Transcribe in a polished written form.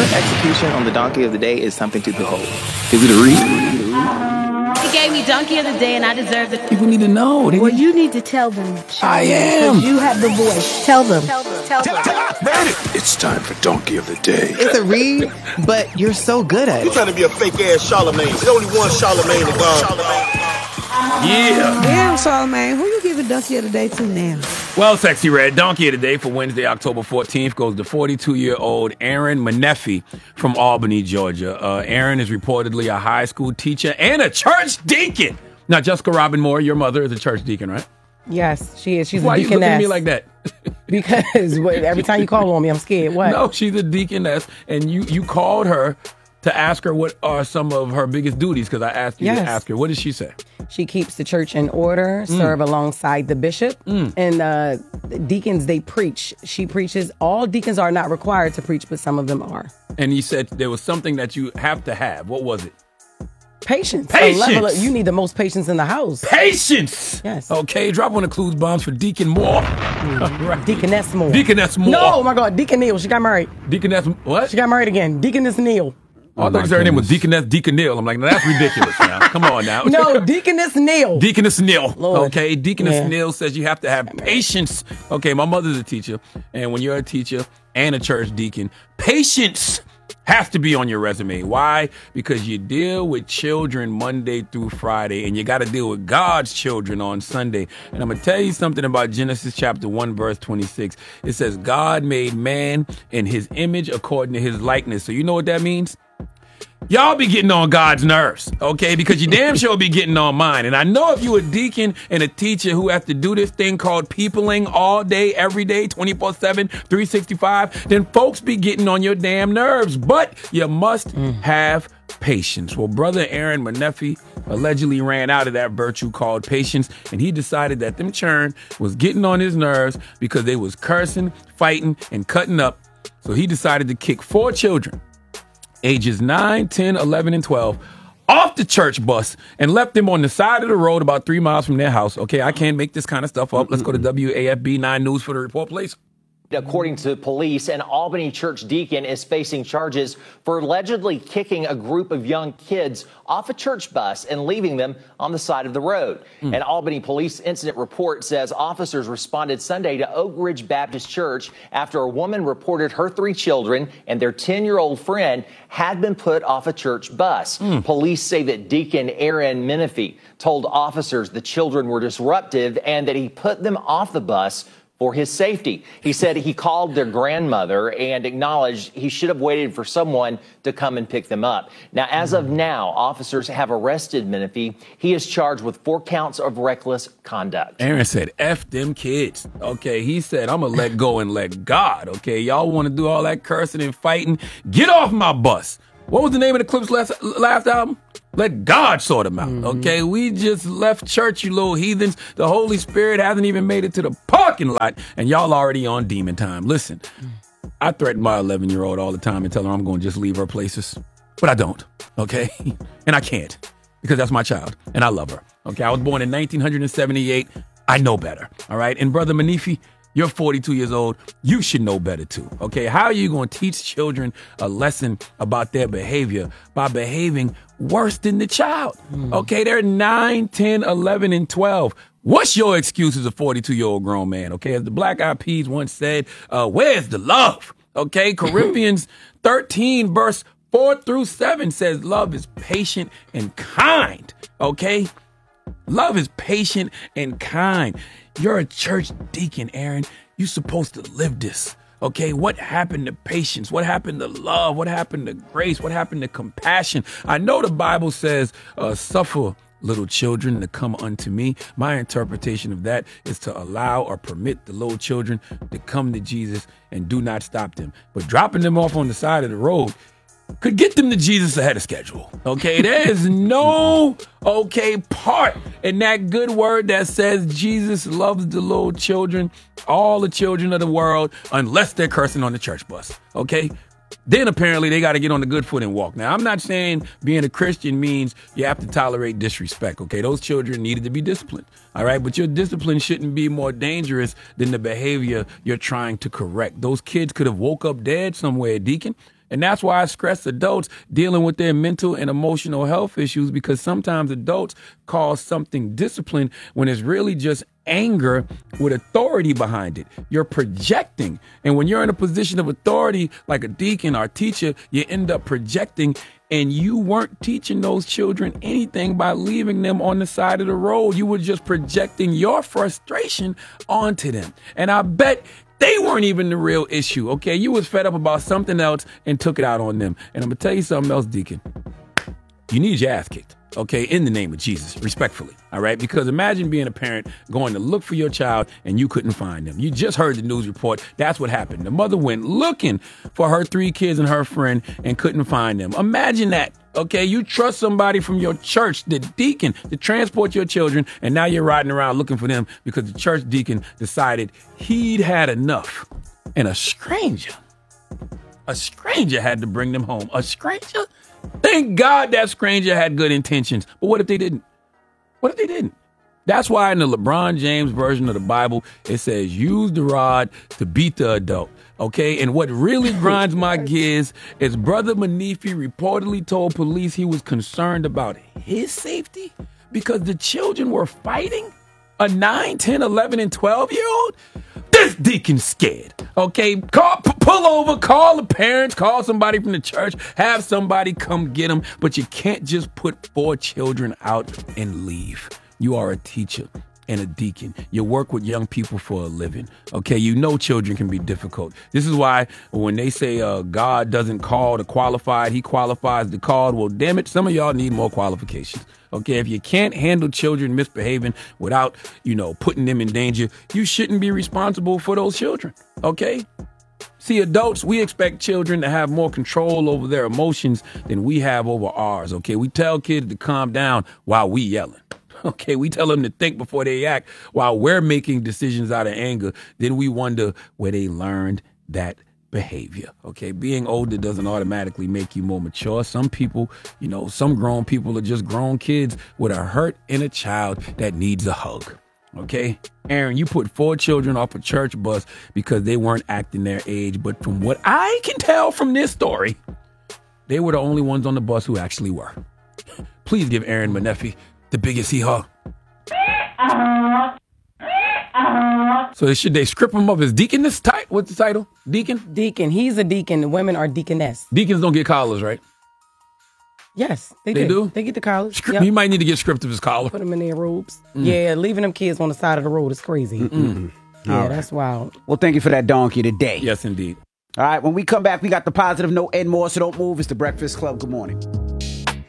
execution on the donkey of the day is something to behold. Is it a read? He gave me donkey of the day, and I deserve it. People need to know. Well, you need to tell them. I am. Because you have the voice. Tell them. It's time for Donkey of the Day. It's a read, but you're so good at it. You trying to be a fake-ass Charlemagne. There's only one Charlemagne to God. Yeah. Yeah, Charlemagne. Who you giving Donkey of the Day to now? Well, Sexy Red, Donkey of the Day for Wednesday, October 14th goes to 42-year-old Aaron Menefee from Albany, Georgia. Aaron is reportedly a high school teacher and a church deacon. Now, Jessica Robin Moore, your mother is a church deacon, right? Yes, she is. She's Why a are you looking at me deaconess. like that? Because every time you call on me, I'm scared. What? No, she's a deaconess, and you called her to ask her what are some of her biggest duties, because I asked you to ask her. What did she say? She keeps the church in order, serve alongside the bishop, and deacons, they preach. She preaches. All deacons are not required to preach, but some of them are. And you said there was something that you have to have. What was it? Patience. Patience. You need the most patience in the house. Patience. Yes. Okay, drop one of Clues bombs for Deacon Moore. Right. Deaconess Moore. Deaconess Moore. No, oh my God, Deacon Neal. She got married. Deaconess what? She got married again. Deaconess Neal. I thought her name was Deaconess Deacon Neal. I'm like, no, that's ridiculous now. Come on now. No, Deaconess Neal. Deaconess Neal. Lord. Okay, Deaconess Neal says you have to have patience. Okay, my mother's a teacher, and when you're a teacher and a church deacon, patience has to be on your resume. Why? Because you deal with children Monday through Friday, and you got to deal with God's children on Sunday. And I'm going to tell you something about Genesis chapter 1, verse 26. It says, God made man in his image according to his likeness. So you know what that means? Y'all be getting on God's nerves, okay? Because you damn sure be getting on mine. And I know if you a deacon and a teacher who have to do this thing called peopling all day, every day, 24/7, 365, then folks be getting on your damn nerves. But you must have patience. Well, Brother Aaron Menefee allegedly ran out of that virtue called patience, and he decided that them churn was getting on his nerves because they was cursing, fighting, and cutting up. So he decided to kick 4 children, ages 9, 10, 11, and 12, off the church bus and left them on the side of the road about 3 miles from their house. Okay, I can't make this kind of stuff up. Let's go to WAFB 9 News for the report, please. According to police, an Albany church deacon is facing charges for allegedly kicking a group of young kids off a church bus and leaving them on the side of the road. An Albany police incident report says officers responded Sunday to Oak Ridge Baptist Church after a woman reported her 3 children and their 10-year-old friend had been put off a church bus. Police say that Deacon Aaron Menefee told officers the children were disruptive and that he put them off the bus for his safety. He said he called their grandmother and acknowledged he should have waited for someone to come and pick them up. Now, as of now, officers have arrested Menefee. He is charged with 4 counts of reckless conduct. Aaron said, F them kids. Okay, he said, I'm going to let go and let God. Okay, y'all want to do all that cursing and fighting? Get off my bus. What was the name of the Clips last album? Let God sort them out, okay? We just left church, you little heathens. The Holy Spirit hasn't even made it to the parking lot, and y'all already on demon time. Listen, I threaten my 11-year-old all the time and tell her I'm going to just leave her places, but I don't, okay? And I can't, because that's my child, and I love her, okay? I was born in 1978. I know better, all right? And Brother Menefee, you're 42 years old. You should know better too, okay? How are you going to teach children a lesson about their behavior by behaving worse than the child? Okay, they're 9, 10, 11, and 12. What's your excuse as a 42-year-old grown man, okay? As the Black Eyed Peas once said, where's the love? Okay, Corinthians 13, verse 4 through 7 says love is patient and kind, okay? Love is patient and kind. You're a church deacon, Aaron. You're supposed to live this. Okay, what happened to patience? What happened to love? What happened to grace? What happened to compassion? I know the Bible says, suffer little children to come unto me. My interpretation of that is to allow or permit the little children to come to Jesus and do not stop them. But dropping them off on the side of the road could get them to Jesus ahead of schedule. Okay, there is no, part in that good word that says Jesus loves the little children, all the children of the world, unless they're cursing on the church bus. Okay, then apparently they got to get on the good foot and walk. Now, I'm not saying being a Christian means you have to tolerate disrespect. Okay, those children needed to be disciplined. All right, but your discipline shouldn't be more dangerous than the behavior you're trying to correct. Those kids could have woke up dead somewhere, Deacon. And that's why I stress adults dealing with their mental and emotional health issues, because sometimes adults call something discipline when it's really just anger with authority behind it. You're projecting. And when you're in a position of authority, like a deacon or teacher, you end up projecting, and you weren't teaching those children anything by leaving them on the side of the road. You were just projecting your frustration onto them. And I bet they weren't even the real issue, okay? You was fed up about something else and took it out on them. And I'm going to tell you something else, Deacon. You need your ass kicked, okay, in the name of Jesus, respectfully, all right? Because imagine being a parent going to look for your child and you couldn't find them. You just heard the news report. That's what happened. The mother went looking for her 3 kids and her friend and couldn't find them. Imagine that. Okay, you trust somebody from your church, the deacon, to transport your children, and now you're riding around looking for them because the church deacon decided he'd had enough. And a stranger had to bring them home. A stranger? Thank God that stranger had good intentions. But what if they didn't? What if they didn't? That's why in the LeBron James version of the Bible, it says, use the rod to beat the adult. Okay, and what really grinds my gears is Brother Manifi reportedly told police he was concerned about his safety because the children were fighting a 9, 10, 11, and 12-year-old. This deacon's scared. Okay, pull over, call the parents, call somebody from the church, have somebody come get them. But you can't just put 4 children out and leave. You are a teacher and a deacon. You work with young people for a living. Okay, you know children can be difficult. This is why when they say God doesn't call the qualified, he qualifies the called. Well, damn it, some of y'all need more qualifications. Okay, if you can't handle children misbehaving without, putting them in danger, you shouldn't be responsible for those children. Okay? See, adults, we expect children to have more control over their emotions than we have over ours. Okay, we tell kids to calm down while we yelling. Okay, we tell them to think before they act while we're making decisions out of anger. Then we wonder where they learned that behavior. Okay, being older doesn't automatically make you more mature. Some people, some grown people are just grown kids with a hurt inner child that needs a hug. Okay, Aaron, you put 4 children off a church bus because they weren't acting their age. But from what I can tell from this story, they were the only ones on the bus who actually were. Please give Aaron Manifi the biggest hee-haw. So should they script him up as deaconess type? What's the title? Deacon? Deacon. He's a deacon. The women are deaconess. Deacons don't get collars, right? Yes, they do. They get the collars. Yep. He might need to get stripped of his collar. Put them in their robes. Yeah, leaving them kids on the side of the road is crazy. Yeah, that's wild. Well, thank you for that donkey today. Yes, indeed. All right, when we come back, we got the positive note and more, so don't move. It's the Breakfast Club. Good morning.